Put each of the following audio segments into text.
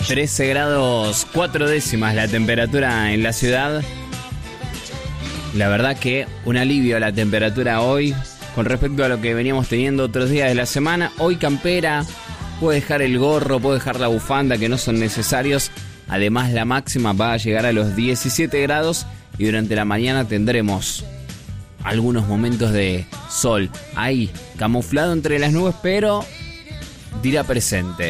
13 grados 4 décimas la temperatura en la ciudad. La verdad que un alivio a la temperatura hoy con respecto a lo que veníamos teniendo otros días de la semana. Hoy campera, puede dejar el gorro, puede dejar la bufanda, que no son necesarios. Además, la máxima va a llegar a los 17 grados y durante la mañana tendremos algunos momentos de sol ahí, camuflado entre las nubes, pero dirá presente.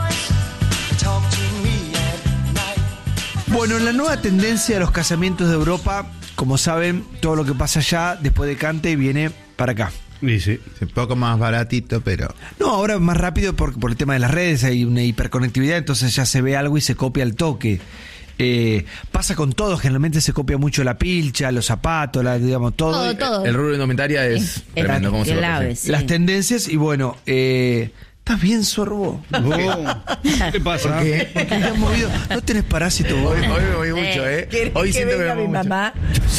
Bueno, la nueva tendencia de los casamientos de Europa, como saben, todo lo que pasa allá después de Cante viene para acá. Sí, sí. Es un poco más baratito, pero... No, ahora más rápido por el tema de las redes, hay una hiperconectividad, entonces ya se ve algo y se copia al toque. Pasa con todo, generalmente se copia mucho la pilcha, los zapatos, digamos, todo. Todo. El rubro de indumentaria es tremendo. ¿Cómo se clave, sí. Las tendencias y bueno, ¿estás bien, Sorbo? ¿Qué te pasa? ¿Por qué? Porque te has movido. No tenés parásito vos. Hoy me moví mucho, ¿eh? Hoy siento que me muevo mucho. mamá?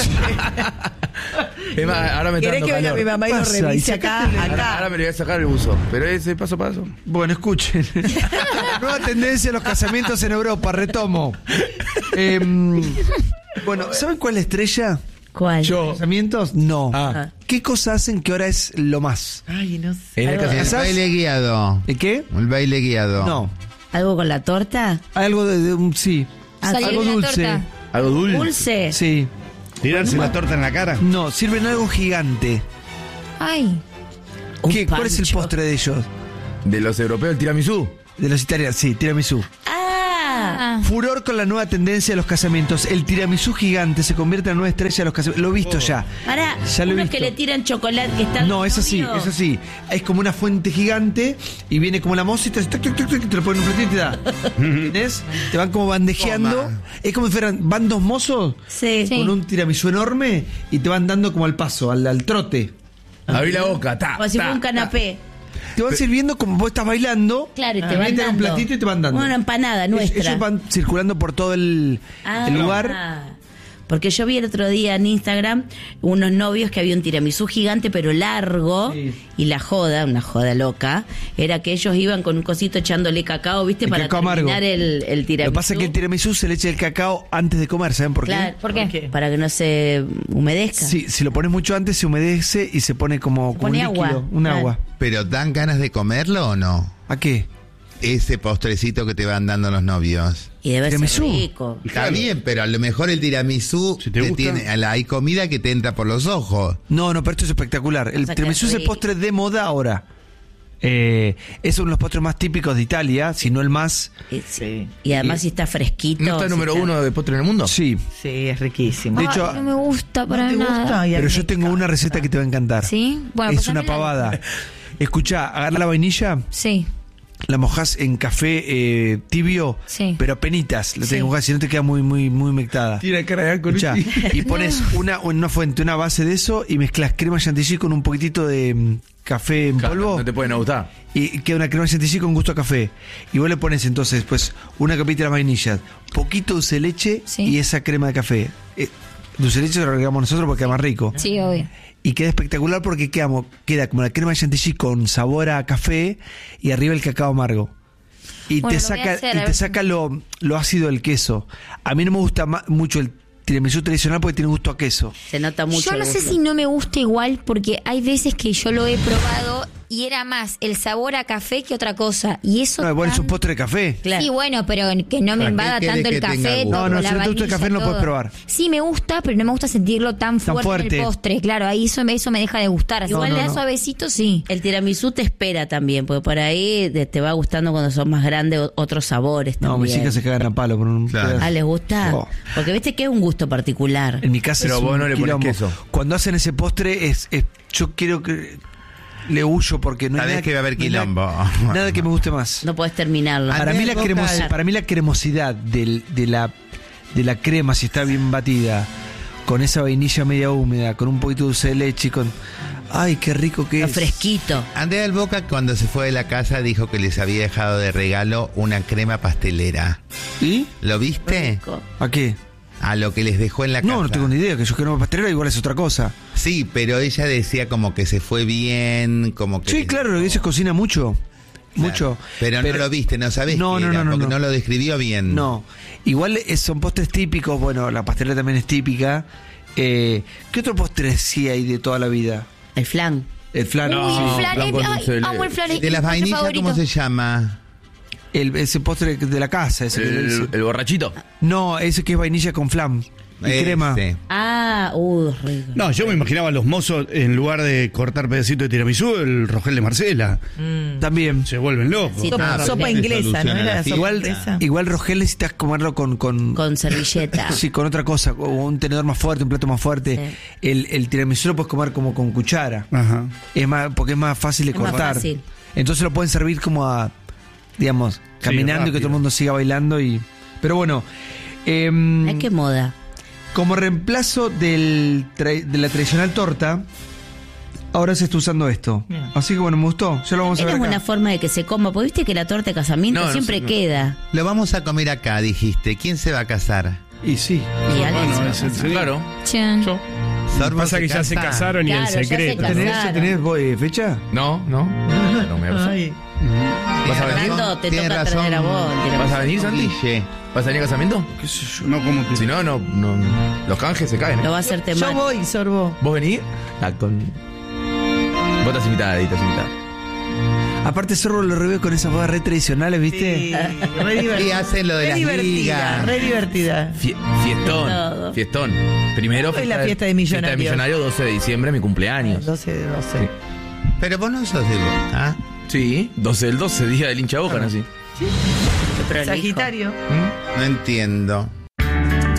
Es más, ahora me está ¿Querés dando que venga calor. mi mamá y lo Pasa, revise y acá? Ahora me le voy a sacar el buzo. Pero ese paso a paso. Bueno, escuchen. Nueva tendencia a los casamientos en Europa, retomo. Bueno, ¿saben cuál es la estrella? ¿Cuál? Yo. ¿Casamientos? No. Ah. ¿Qué cosa hacen que ahora es lo más? Ay, no sé. En el Algo- El casamiento. baile guiado. ¿De qué? El baile guiado. No. ¿Algo con la torta? Algo sí. Salir Algo en la dulce. torta. Algo dulce. ¿Dulce? Sí. Tirarse la torta en la cara. No, sirven algo gigante. Ay. Un ¿Cuál es el pancho. postre de ellos? De los europeos, el tiramisú. De los italianos, sí, tiramisú. Ah. Furor con la nueva tendencia de los casamientos. El tiramisú gigante se convierte en la nueva estrella de los casamientos. Lo he visto ya. Pará, Ya lo he unos visto. que le tiran chocolate que están... No, es así, es así. Es como una fuente gigante y viene como la moza y te, tac, tac, tac, tac, y te lo ponen en un platito y te da. ¿Entendés? Te van como bandejeando. Toma. Es como si fueran, van dos mozos Sí. con un tiramisú enorme y te van dando como al paso, al trote. Abrí la boca, ta. Como si fuera un ta, canapé. Te van sirviendo como vos estás bailando. Claro, y te te van meten dando. un platito y te van dando. Una empanada nuestra. Ellos van circulando por todo el lugar. Ah. Porque yo vi el otro día en Instagram unos novios que había un tiramisú gigante pero largo, Sí. y la joda, una joda loca, era que ellos iban con un cosito echándole cacao, ¿viste? El Para cacao amargo. terminar el tiramisú. Lo que pasa es que el tiramisú se le echa el cacao antes de comer, ¿saben por qué? Claro, ¿Por qué? para que no se humedezca. Sí, si lo pones mucho antes se humedece y se pone como un pone líquido, agua, un claro. agua. ¿Pero dan ganas de comerlo o no? ¿A qué? Ese postrecito que te van dando los novios. Y debe ser ¿Tiramisú? rico. Está bien, pero a lo mejor el tiramisú Si te gusta. hay comida que te entra por los ojos. No, pero esto es espectacular. El O sea, que tiramisú es es el rico. postre de moda ahora. Es uno de los postres más típicos de Italia, si no el más. Sí. Y además si está fresquito. ¿No está si número está- uno de postre en el mundo? Sí, Sí, es riquísimo. de hecho, No me gusta para ¿No te nada. gusta? Ay, a pero mí yo me tengo una receta que te va a encantar. ¿Sí? Bueno, Es pues una dámela. pavada. Escuchá, agarra la vainilla, Sí. la mojás en café tibio, Sí. pero apenitas. La tenés Sí. que mojar, si no te queda muy mectada. Tira cara de alcohol. Escuchá, y pones una fuente, una base de eso y mezclas crema chantilly con un poquitito de café en polvo. No te puede no gustar. Y queda una crema chantilly con gusto a café. Y vos le pones entonces pues una capita de las vainillas, poquito dulce de leche Sí. y esa crema de café. Dulce de leche lo agregamos nosotros porque queda más rico. Sí, obvio. Y queda espectacular porque queda como la crema de chantilly con sabor a café y arriba el cacao amargo. Y Bueno, te lo voy a saca, hacer, y a te ver. saca lo ácido del queso. A mí no me gusta mucho el tiramisú tradicional porque tiene gusto a queso. Se nota mucho. Yo no el sé gusto. si no me gusta igual porque hay veces que yo lo he probado y era más el sabor a café que otra cosa. Y eso. No, bueno, es un tan- postre de café. Claro. Sí, bueno, pero que no me ¿Para qué invada querés tanto que el tenga café, gusto? todo, No, la si no te gusta el vainilla, café no lo todo. puedes probar. Sí, me gusta, pero no me gusta sentirlo tan fuerte, en fuerte. el postre. Claro, ahí eso me deja de gustar. Así Igual igual le le da da suavecito, sí. El tiramisú te espera también, porque por ahí te va gustando cuando son más grandes otros sabores No, también. mis hijas se cagan a palo por un Claro. pedazo. Ah, ¿les gusta? Oh. Porque viste que es un gusto particular. En mi casa Pero es vos un no le pones quilombo. queso. Cuando hacen ese postre yo quiero que le huyo porque no hay Sabés nada que va a haber no hay nada- quilombo. Nada que me guste más. No podés terminarlo. Ah, Para mí, Andrea Boca- para mí la cremosidad de la crema, si está bien batida, con esa vainilla media húmeda, con un poquito de dulce de leche y con... ¡Ay, qué rico que Lo es! fresquito. Andrea del Boca, cuando se fue de la casa, dijo que les había dejado de regalo una crema pastelera. ¿Y? ¿Lo viste? Rico. ¿A qué? A lo que les dejó en la casa. No tengo ni idea, que yo crema pastelera igual es otra cosa. Sí, pero ella decía como que se fue bien, como que... Sí, claro, ella cocina mucho. mucho. Pero no lo viste, no sabés No, qué no, era, no, porque no. no lo describió bien. No, igual son postres típicos, bueno, la pastelera también es típica. ¿Qué otro postre sí hay de toda la vida? El flan. El flan. Uy, sí. el flan, flan con dulce de amo el flan. es De las mi postre vainillas, favorito. ¿cómo se llama? Ese postre de la casa. Ese que le dicen. El borrachito. No, ese que es vainilla con flan y crema. Ese. Rico. No, yo me imaginaba a los mozos, en lugar de cortar pedacitos de tiramisú, el rogel de Marcela. También. Se vuelven locos. Sí, Sopa te inglesa, ¿no? soluciona Era la sopa Igual, inglesa. igual Rogel necesitas comerlo con Con servilleta. sí, con otra cosa, o un tenedor más fuerte, un plato más fuerte. Sí. El tiramisú lo puedes comer como con cuchara. Ajá. Es más, porque es más fácil de Es más cortar. fácil. Entonces lo pueden servir como a, digamos, caminando y que rápido. todo el mundo siga bailando. Pero bueno, Ay, qué moda. como reemplazo de la tradicional torta, ahora se está usando esto. Bien. Así que bueno, me gustó. Ya lo vamos a Era ver acá. una forma de que se coma, porque viste que la torta de casamiento No, no siempre sé, no. queda. Lo vamos a comer acá, dijiste. ¿Quién se va a casar? Y sí. Y Alex Bueno, va a es el casar. Claro. Chan. Yo. Sorbo Pasa que ya se casa. casaron y Claro, en ya se secreto. casaron. ¿Ya tenés fecha? No me va a pasar. Ay, ¿Vas a venir? Fernando, te Tiene toca razón. perder a vos. ¿Vas a venir, Santi? Guille. ¿Vas a venir a casamiento? ¿Qué sé yo? No, como que. Si no, no. Los canjes se caen. Lo va a hacer yo temático. voy, Sorbo. ¿Vos venís? Vos estás invitada, estás invitada. Aparte, Zorro lo reveo con esas bodas re tradicionales, ¿viste? Sí, re divertida. Y hacen lo de Re las divertida, ligas. re divertida. Fiestón. Todo. Fiestón. Primero Hoy la fiesta de millonarios. Fiesta de millonarios, 12 de diciembre, mi cumpleaños. 12 de 12. Sí. Pero vos no sos de Boca. Sí, 12 del 12, día del hincha Boca, ¿no? Sí. Qué prolijo. Sagitario. No entiendo.